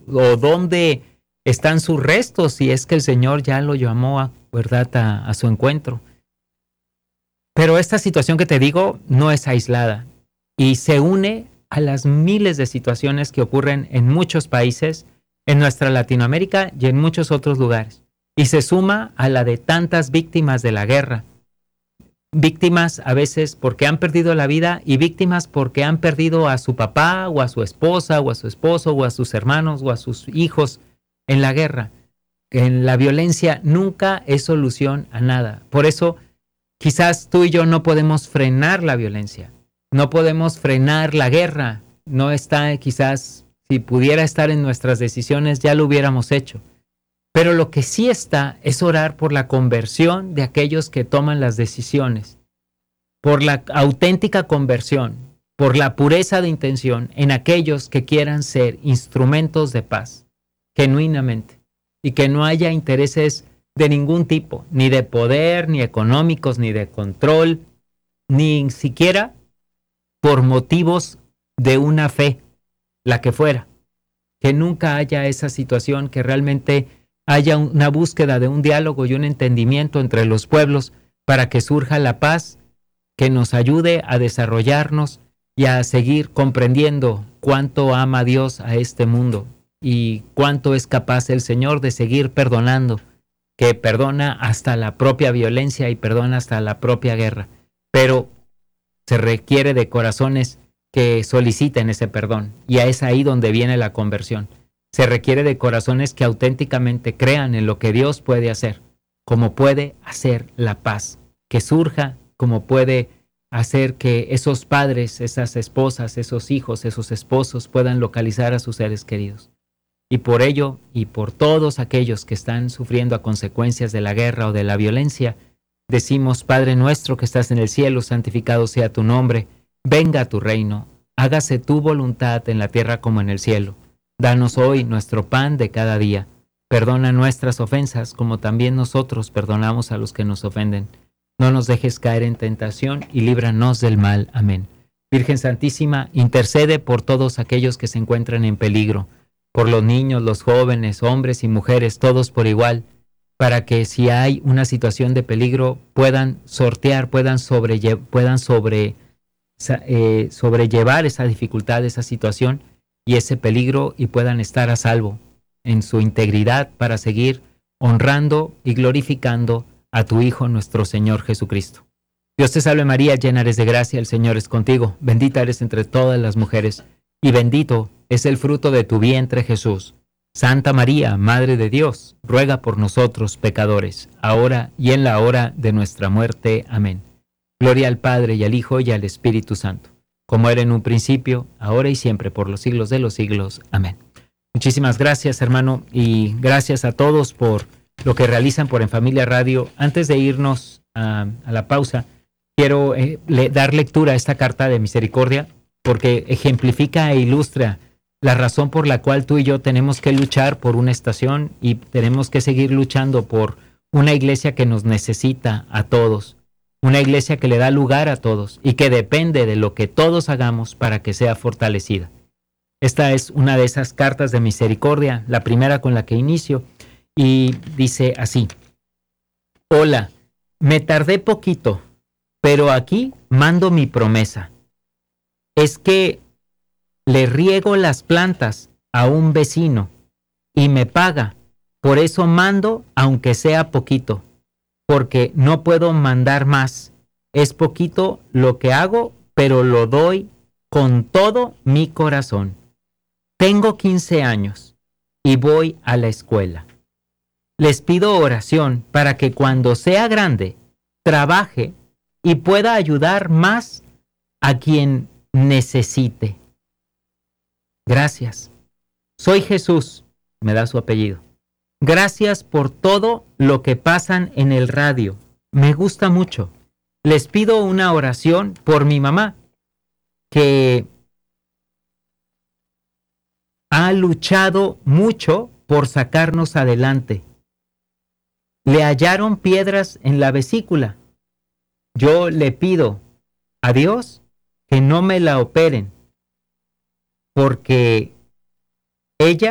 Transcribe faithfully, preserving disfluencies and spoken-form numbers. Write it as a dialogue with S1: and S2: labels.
S1: o dónde están sus restos si es que el Señor ya lo llamó a, ¿verdad?, a, a su encuentro. Pero esta situación que te digo no es aislada y se une a las miles de situaciones que ocurren en muchos países, en nuestra Latinoamérica y en muchos otros lugares. Y se suma a la de tantas víctimas de la guerra. Víctimas a veces porque han perdido la vida y víctimas porque han perdido a su papá o a su esposa o a su esposo o a sus hermanos o a sus hijos en la guerra. En la violencia nunca es solución a nada. Por eso quizás tú y yo no podemos frenar la violencia. No podemos frenar la guerra. No está, quizás, si pudiera estar en nuestras decisiones, ya lo hubiéramos hecho. Pero lo que sí está es orar por la conversión de aquellos que toman las decisiones, por la auténtica conversión, por la pureza de intención en aquellos que quieran ser instrumentos de paz, genuinamente, y que no haya intereses de ningún tipo, ni de poder, ni económicos, ni de control, ni siquiera por motivos de una fe, la que fuera. Que nunca haya esa situación, que realmente haya una búsqueda de un diálogo y un entendimiento entre los pueblos para que surja la paz que nos ayude a desarrollarnos y a seguir comprendiendo cuánto ama Dios a este mundo y cuánto es capaz el Señor de seguir perdonando, que perdona hasta la propia violencia y perdona hasta la propia guerra. Pero se requiere de corazones que soliciten ese perdón, y es ahí donde viene la conversión. Se requiere de corazones que auténticamente crean en lo que Dios puede hacer, como puede hacer la paz, que surja, como puede hacer que esos padres, esas esposas, esos hijos, esos esposos puedan localizar a sus seres queridos. Y por ello, y por todos aquellos que están sufriendo a consecuencias de la guerra o de la violencia, decimos: Padre nuestro que estás en el cielo, santificado sea tu nombre, venga tu reino, hágase tu voluntad en la tierra como en el cielo. Danos hoy nuestro pan de cada día. Perdona nuestras ofensas, como también nosotros perdonamos a los que nos ofenden. No nos dejes caer en tentación y líbranos del mal. Amén. Virgen Santísima, intercede por todos aquellos que se encuentran en peligro, por los niños, los jóvenes, hombres y mujeres, todos por igual, para que si hay una situación de peligro puedan sortear, puedan, sobrelle- puedan sobre, eh, sobrellevar esa dificultad, esa situación y ese peligro, y puedan estar a salvo en su integridad para seguir honrando y glorificando a tu Hijo, nuestro Señor Jesucristo. Dios te salve María, llena eres de gracia, el Señor es contigo, bendita eres entre todas las mujeres, y bendito es el fruto de tu vientre Jesús. Santa María, Madre de Dios, ruega por nosotros pecadores, ahora y en la hora de nuestra muerte. Amén. Gloria al Padre, y al Hijo, y al Espíritu Santo, como era en un principio, ahora y siempre, por los siglos de los siglos. Amén. Muchísimas gracias, hermano, y gracias a todos por lo que realizan por En Familia Radio. Antes de irnos a, a la pausa, quiero eh, le, dar lectura a esta carta de misericordia, porque ejemplifica e ilustra la razón por la cual tú y yo tenemos que luchar por una estación y tenemos que seguir luchando por una iglesia que nos necesita a todos. Una iglesia que le da lugar a todos y que depende de lo que todos hagamos para que sea fortalecida. Esta es una de esas cartas de misericordia, la primera con la que inicio, y dice así: Hola, me tardé poquito, pero aquí mando mi promesa. Es que le riego las plantas a un vecino y me paga, por eso mando aunque sea poquito. Porque no puedo mandar más. Es poquito lo que hago, pero lo doy con todo mi corazón. Tengo quince años y voy a la escuela. Les pido oración para que cuando sea grande, trabaje y pueda ayudar más a quien necesite. Gracias. Soy Jesús, me da su apellido. Gracias por todo lo que pasan en el radio. Me gusta mucho. Les pido una oración por mi mamá, que ha luchado mucho por sacarnos adelante. Le hallaron piedras en la vesícula. Yo le pido a Dios que no me la operen, porque ella